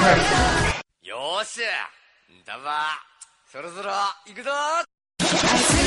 よーし、んだば、そろそろ行くぞ。